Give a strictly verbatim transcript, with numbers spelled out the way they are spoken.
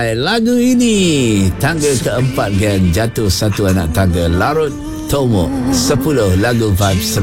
sampai lagu ini. Tangga keempat kan, jatuh satu anak tangga. Larut Tomo sepuluh lagu vibes